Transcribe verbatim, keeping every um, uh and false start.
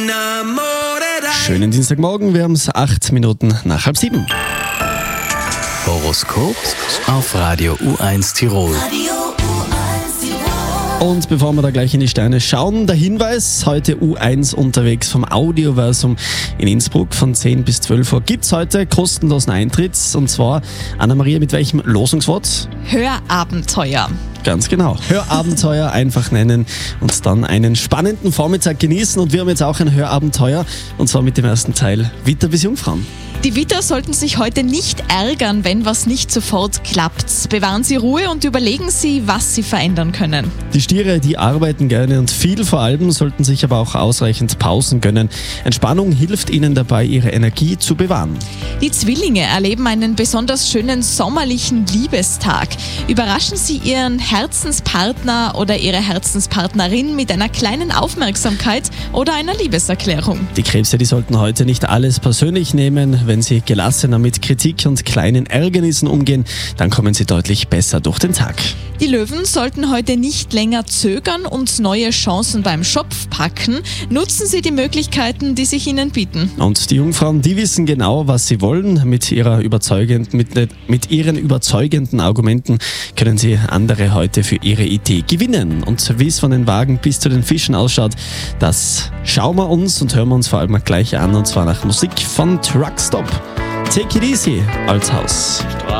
Schönen Dienstagmorgen, wir haben es acht Minuten nach halb sieben. Horoskop auf Radio U eins Tirol. Und bevor wir da gleich in die Sterne schauen, der Hinweis, heute U eins unterwegs vom Audioversum in Innsbruck von zehn bis zwölf Uhr gibt es heute kostenlosen Eintritt. Und zwar, Anna-Maria, mit welchem Losungswort? Hörabenteuer. Ganz genau. Hörabenteuer einfach nennen und dann einen spannenden Vormittag genießen. Und wir haben jetzt auch ein Hörabenteuer, und zwar mit dem ersten Teil Witter bis Jungfrauen. Die Witter sollten sich heute nicht ärgern, wenn was nicht sofort klappt. Bewahren Sie Ruhe und überlegen Sie, was Sie verändern können. Die Stiere, die arbeiten gerne und viel, vor allem sollten sich aber auch ausreichend Pausen gönnen. Entspannung hilft ihnen dabei, ihre Energie zu bewahren. Die Zwillinge erleben einen besonders schönen sommerlichen Liebestag. Überraschen Sie Ihren Herzenspartner oder Ihre Herzenspartnerin mit einer kleinen Aufmerksamkeit oder einer Liebeserklärung. Die Krebse, die sollten heute nicht alles persönlich nehmen. Wenn sie gelassener mit Kritik und kleinen Ärgernissen umgehen, dann kommen sie deutlich besser durch den Tag. Die Löwen sollten heute nicht länger zögern und neue Chancen beim Schopf packen. Nutzen Sie die Möglichkeiten, die sich Ihnen bieten. Und die Jungfrauen, die wissen genau, was sie wollen. Mit, ihrer überzeugenden, mit, mit ihren überzeugenden Argumenten können sie andere heute für ihre Idee gewinnen. Und wie es von den Wagen bis zu den Fischen ausschaut, das schauen wir uns und hören wir uns vor allem gleich an. Und zwar nach Musik von Truckstop. Take it easy als Haus.